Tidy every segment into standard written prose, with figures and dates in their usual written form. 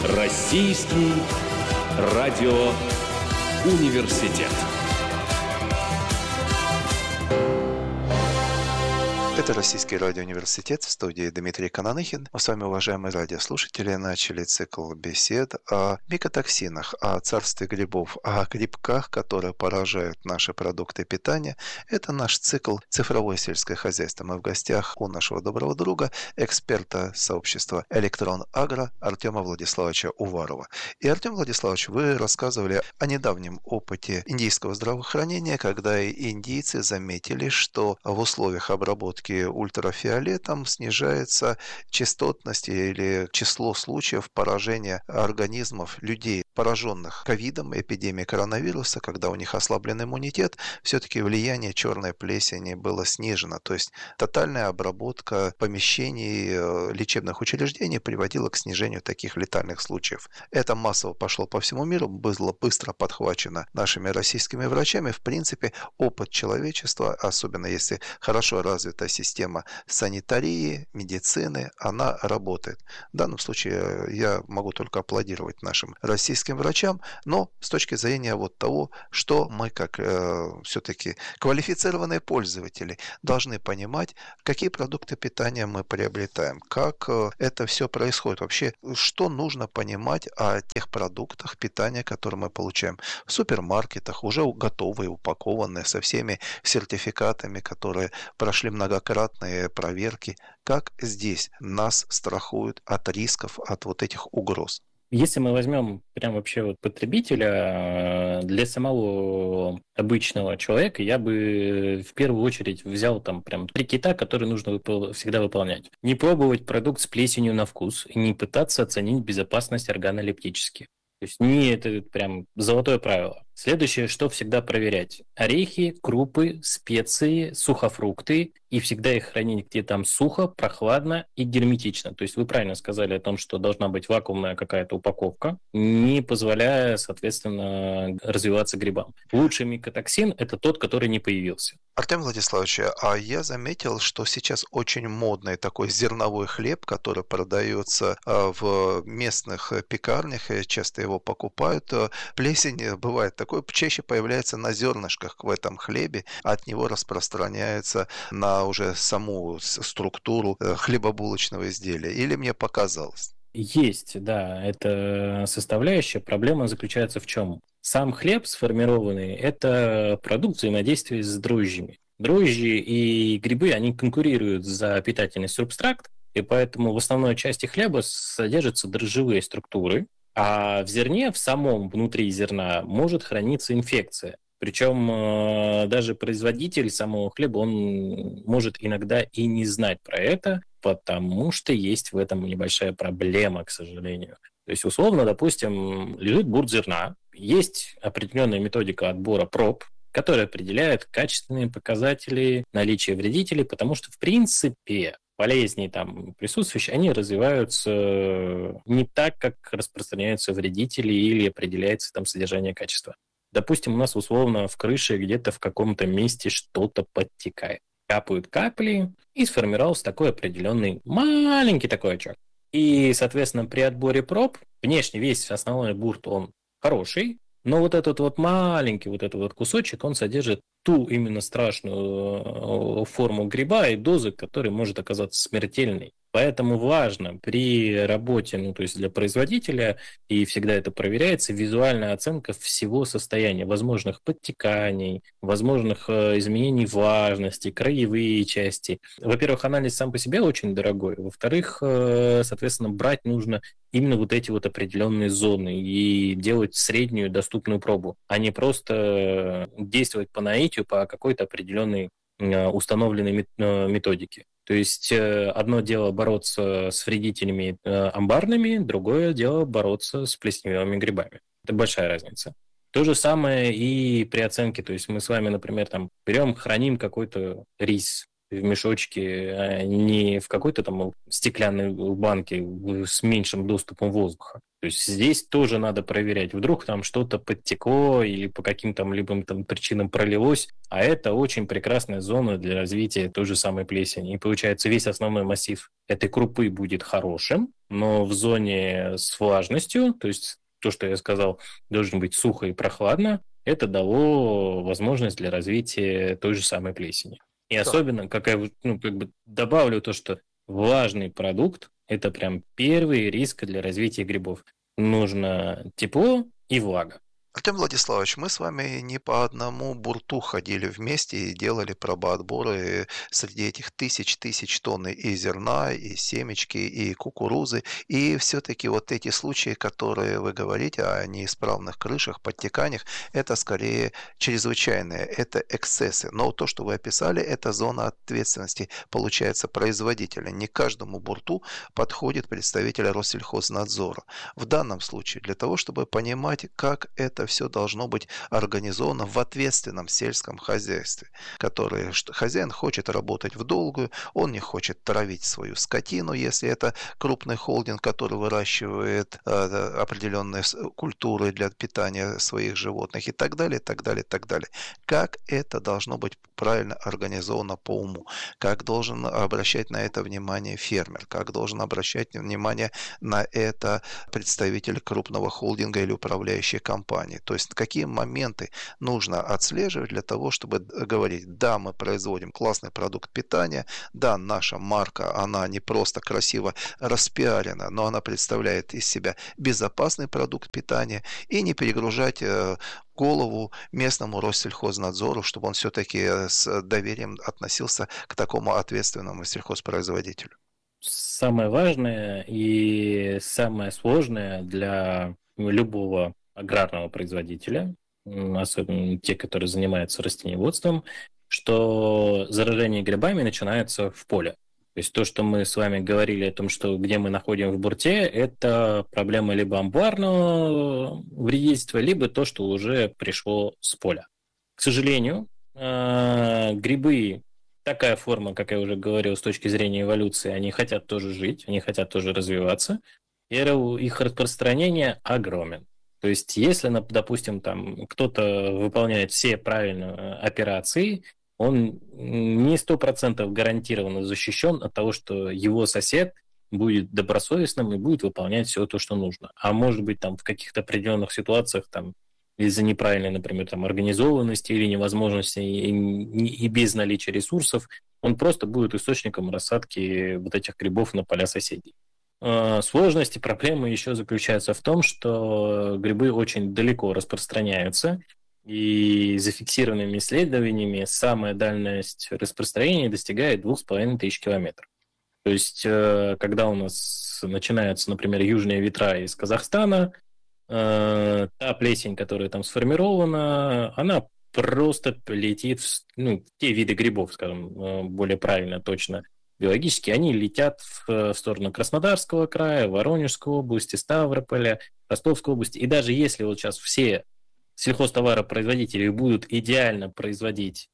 Российский радиоуниверситет. Это Российский радиоуниверситет, в студии Дмитрий Кананыхин. Мы с вами, уважаемые радиослушатели, начали цикл бесед о микотоксинах, о царстве грибов, о грибках, которые поражают наши продукты питания. Это наш цикл «Цифровое сельское хозяйство». Мы в гостях у нашего доброго друга, эксперта сообщества «Электрон Агро» Артема Владиславовича Уварова. И, Артем Владиславович, вы рассказывали о недавнем опыте индийского здравоохранения, когда индийцы заметили, что в условиях обработки ультрафиолетом снижается частотность или число случаев поражения организмов людей, пораженных ковидом, эпидемией коронавируса, когда у них ослаблен иммунитет, все-таки влияние черной плесени было снижено. То есть тотальная обработка помещений, лечебных учреждений приводила к снижению таких летальных случаев. Это массово пошло по всему миру, было быстро подхвачено нашими российскими врачами. В принципе, опыт человечества, особенно если хорошо развита система санитарии, медицины, она работает. В данном случае я могу только аплодировать нашим российским врачам, но с точки зрения вот того, что мы как все-таки квалифицированные пользователи должны понимать, какие продукты питания мы приобретаем, как это все происходит. Вообще, что нужно понимать о тех продуктах питания, которые мы получаем в супермаркетах, уже готовые, упакованные, со всеми сертификатами, которые прошли многократные проверки. Как здесь нас страхуют от рисков, от вот этих угроз? Если мы возьмем прям вообще вот потребителя, для самого обычного человека я бы в первую очередь взял там прям 3 кита, которые нужно всегда выполнять. Не пробовать продукт с плесенью на вкус и не пытаться оценить безопасность органолептически. То есть это прям золотое правило. Следующее, что всегда проверять. Орехи, крупы, специи, сухофрукты. И всегда их хранить где там сухо, прохладно и герметично. То есть вы правильно сказали о том, что должна быть вакуумная какая-то упаковка, не позволяя, соответственно, развиваться грибам. Лучший микотоксин – это тот, который не появился. Артем Владиславович, а я заметил, что сейчас очень модный такой зерновой хлеб, который продается в местных пекарнях, часто его покупают. Плесень бывает такой, чаще появляется на зернышках в этом хлебе, от него распространяется на уже саму структуру хлебобулочного изделия. Или мне показалось? Есть, да, это составляющая. Проблема заключается в чем? Сам хлеб сформированный – это продукт взаимодействия с дрожжами. Дрожжи и грибы, они конкурируют за питательный субстракт, и поэтому в основной части хлеба содержатся дрожжевые структуры, а в зерне, в самом внутри зерна, может храниться инфекция. Причем даже производитель самого хлеба, он может иногда и не знать про это, потому что есть в этом небольшая проблема, к сожалению. То есть, условно, допустим, лежит бурт зерна, есть определенная методика отбора проб, которая определяет качественные показатели наличия вредителей, потому что, в принципе, болезни там присутствующие, они развиваются не так, как распространяются вредители или определяется там содержание качества. Допустим, у нас условно в крыше где-то в каком-то месте что-то подтекает. Капают капли, и сформировался такой определенный маленький такой очаг. И, соответственно, при отборе проб внешне весь основной бурт, он хороший, но вот этот вот маленький вот этот вот кусочек, он содержит ту именно страшную форму гриба и дозы, которая может оказаться смертельной. Поэтому важно при работе, то есть для производителя, и всегда это проверяется, визуальная оценка всего состояния, возможных подтеканий, возможных изменений влажности, краевые части. Во-первых, анализ сам по себе очень дорогой. Во-вторых, соответственно, брать нужно именно вот эти вот определенные зоны и делать среднюю доступную пробу, а не просто действовать по наитию, по какой-то определенной установленной методике. То есть одно дело бороться с вредителями амбарными, другое дело бороться с плесневыми грибами. Это большая разница. То же самое и при оценке. То есть мы с вами, например, там берем, храним какой-то рис в мешочке, а не в какой-то там стеклянной банке с меньшим доступом воздуха. То То есть здесь тоже надо проверять. Вдруг там что-то подтекло или по каким-то либо там причинам пролилось, а это очень прекрасная зона для развития той же самой плесени. И получается, весь основной массив этой крупы будет хорошим, но в зоне с влажностью, то есть то, что я сказал, должен быть сухо и прохладно, это дало возможность для развития той же самой плесени. И Да. особенно, как бы добавлю то, что влажный продукт – это прям первый риск для развития грибов. Нужно тепло и влага. Артем Владиславович, мы с вами не по одному бурту ходили вместе и делали пробоотборы среди этих тысяч тонн и зерна, и семечки, и кукурузы. И все-таки вот эти случаи, которые вы говорите о неисправных крышах, подтеканиях, это скорее чрезвычайные, это эксцессы. Но то, что вы описали, это зона ответственности, получается, производителя. Не каждому бурту подходит представитель Россельхознадзора. В данном случае, для того, чтобы понимать, как это все должно быть организовано в ответственном сельском хозяйстве, которое хозяин хочет работать в долгую, он не хочет травить свою скотину, если это крупный холдинг, который выращивает определенные культуры для питания своих животных и так далее, и так далее, и так далее. Как это должно быть правильно организовано по уму? Как должен обращать на это внимание фермер? Как должен обращать внимание на это представитель крупного холдинга или управляющей компании? То есть какие моменты нужно отслеживать для того, чтобы говорить: да, мы производим классный продукт питания, да, наша марка, она не просто красиво распиарена, но она представляет из себя безопасный продукт питания, и не перегружать голову местному Россельхознадзору, чтобы он все-таки с доверием относился к такому ответственному сельхозпроизводителю. Самое важное и самое сложное для любого аграрного производителя, особенно те, которые занимаются растениеводством, что заражение грибами начинается в поле. То есть то, что мы с вами говорили о том, что где мы находим в бурте, это проблема либо амбарного вредительства, либо то, что уже пришло с поля. К сожалению, грибы, такая форма, как я уже говорил, с точки зрения эволюции, они хотят тоже жить, они хотят тоже развиваться, и их распространение огромен. То есть, если, допустим, там кто-то выполняет все правильные операции, он не 100% гарантированно защищен от того, что его сосед будет добросовестным и будет выполнять все то, что нужно. А может быть, там в каких-то определенных ситуациях там из-за неправильной, например, там, организованности или невозможности и без наличия ресурсов, он просто будет источником рассадки вот этих грибов на поля соседей. Сложности, проблемы еще заключаются в том, что грибы очень далеко распространяются, и зафиксированными исследованиями самая дальность распространения достигает 2500 километров. То есть, когда у нас начинаются, например, южные ветра из Казахстана, та плесень, которая там сформирована, она просто летит в те виды грибов, скажем, более правильно, точно, биологически, они летят в сторону Краснодарского края, Воронежской области, Ставрополя, Ростовской области. И даже если вот сейчас все сельхозтоваропроизводители будут идеально производить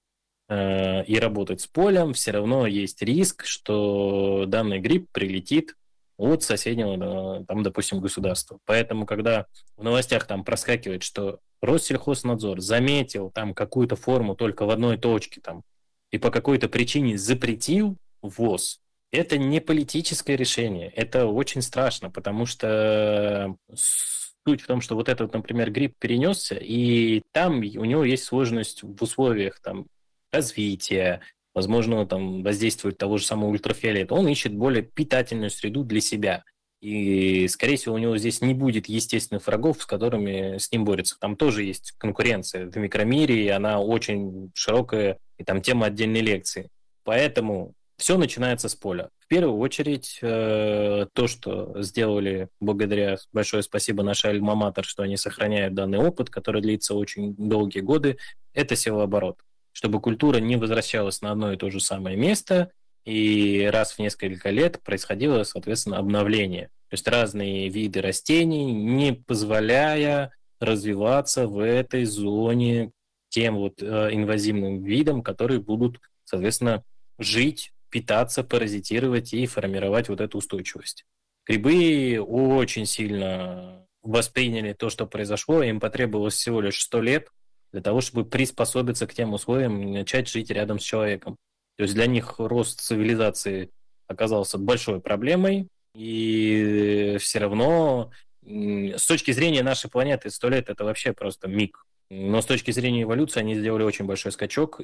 и работать с полем, все равно есть риск, что данный гриб прилетит от соседнего, там, допустим, государства. Поэтому, когда в новостях там проскакивает, что Россельхознадзор заметил там какую-то форму только в одной точке там, и по какой-то причине запретил ввоз, это не политическое решение. Это очень страшно, потому что суть в том, что вот этот, например, гриб перенесся, и там у него есть сложность в условиях там, развития, возможно, там воздействует того же самого ультрафиолета. Он ищет более питательную среду для себя. И, скорее всего, у него здесь не будет естественных врагов, с которыми с ним борется. Там тоже есть конкуренция в микромире, и она очень широкая, и там тема отдельной лекции. Поэтому все начинается с поля. В первую очередь, то, что сделали, благодаря большое спасибо нашей альма-матер, что они сохраняют данный опыт, который длится очень долгие годы, это севооборот. Чтобы культура не возвращалась на одно и то же самое место, и раз в несколько лет происходило, соответственно, обновление. То есть разные виды растений, не позволяя развиваться в этой зоне тем вот инвазивным видам, которые будут, соответственно, жить, питаться, паразитировать и формировать вот эту устойчивость. Грибы очень сильно восприняли то, что произошло, им потребовалось всего лишь 100 лет для того, чтобы приспособиться к тем условиям и начать жить рядом с человеком. То есть для них рост цивилизации оказался большой проблемой, и все равно с точки зрения нашей планеты 100 лет – это вообще просто миг. Но с точки зрения эволюции они сделали очень большой скачок,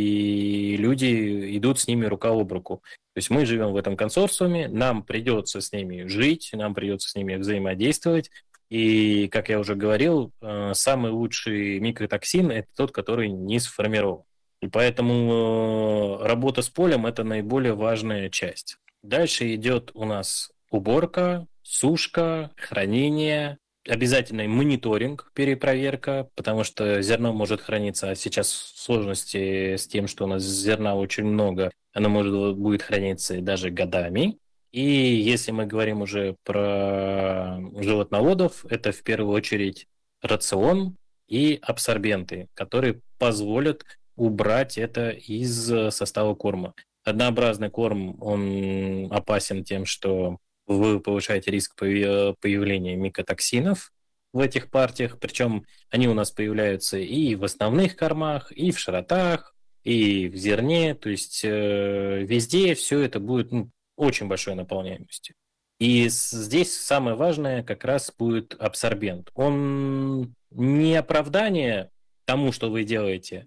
и люди идут с ними рука об руку. То есть мы живем в этом консорциуме, нам придется с ними жить, нам придется с ними взаимодействовать. И, как я уже говорил, самый лучший микротоксин – это тот, который не сформирован. И поэтому работа с полем – это наиболее важная часть. Дальше идет у нас уборка, сушка, хранение, обязательный мониторинг, перепроверка, потому что зерно может храниться, а сейчас сложности с тем, что у нас зерна очень много, оно будет храниться даже годами. И если мы говорим уже про животноводов, это в первую очередь рацион и абсорбенты, которые позволят убрать это из состава корма. Однообразный корм, он опасен тем, что вы повышаете риск появления микотоксинов в этих партиях, причем они у нас появляются и в основных кормах, и в шротах, и в зерне, то есть везде все это будет очень большой наполняемостью. И здесь самое важное как раз будет абсорбент. Он не оправдание тому, что вы делаете,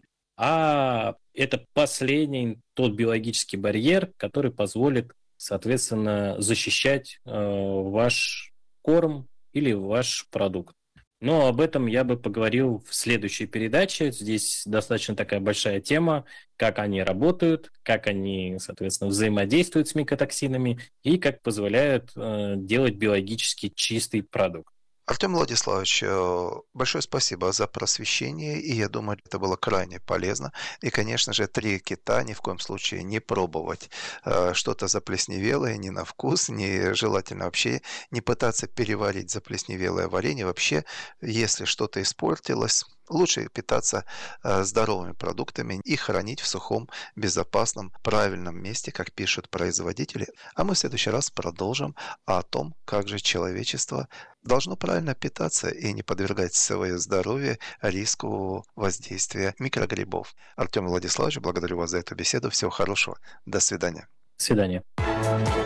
а это последний тот биологический барьер, который позволит, соответственно, защищать ваш корм или ваш продукт. Но об этом я бы поговорил в следующей передаче. Здесь достаточно такая большая тема, как они работают, как они, соответственно, взаимодействуют с микотоксинами и как позволяют делать биологически чистый продукт. Артем Владиславович, большое спасибо за просвещение, и я думаю, это было крайне полезно. И, конечно же, 3 кита ни в коем случае не пробовать что-то заплесневелое ни на вкус, ни желательно вообще не пытаться переварить заплесневелое варенье. Вообще, если что-то испортилось, лучше питаться здоровыми продуктами и хранить в сухом, безопасном, правильном месте, как пишут производители. А мы в следующий раз продолжим о том, как же человечество должно правильно питаться и не подвергать свое здоровье риску воздействия микрогрибов. Артем Владиславович, благодарю вас за эту беседу. Всего хорошего. До свидания. До свидания.